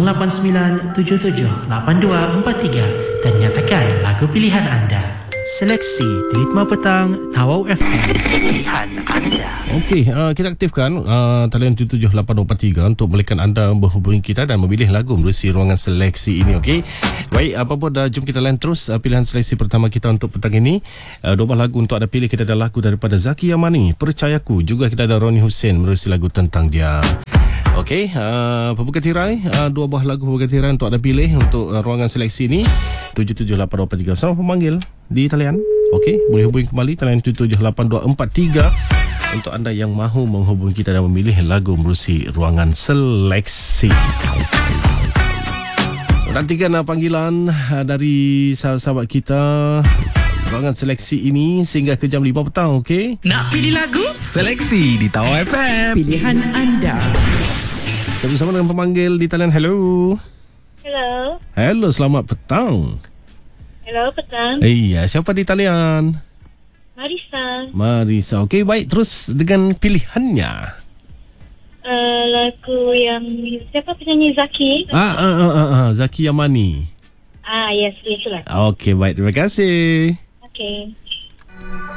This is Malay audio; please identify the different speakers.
Speaker 1: 089778243 dan nyatakan lagu pilihan anda. Seleksi di Ritma Petang, Tawau FM. Pilihan anda.
Speaker 2: Okey, kita aktifkan talian 778243 untuk bolehkan anda berhubungi kita dan memilih lagu melalui ruangan seleksi ini. Okey. Baik, apa pun jom kita lain terus pilihan seleksi pertama kita untuk petang ini. 12 lagu untuk anda pilih. Kita ada lagu daripada Zaki Yamani, Percayaku. Juga kita ada Roni Hussein melalui lagu Tentang Dia. Okey, pembuka tirai, 2 buah lagu pembuka tirai untuk anda pilih untuk ruangan seleksi ini. 778243 sama pemanggil di talian. Okey, boleh hubungi kembali talian 778243 untuk anda yang mahu menghubungi kita dan memilih lagu melalui ruangan seleksi. Nantikan panggilan dari sahabat-sahabat kita ruangan seleksi ini sehingga ke jam 5 petang. Okey,
Speaker 3: nak pilih lagu? Seleksi di Tawau FM. Pilihan anda.
Speaker 2: Kita bersama dengan pemanggil di talian. Hello.
Speaker 4: Hello.
Speaker 2: Hello, selamat petang.
Speaker 4: Hello, petang.
Speaker 2: Iya, siapa di talian?
Speaker 4: Marisa.
Speaker 2: Marisa. Okey, baik, terus dengan pilihannya.
Speaker 4: Lagu yang siapa penyanyi Zaki?
Speaker 2: Zaki Yamani.
Speaker 4: Yes, itulah.
Speaker 2: Okey, baik, terima kasih.
Speaker 4: Okay.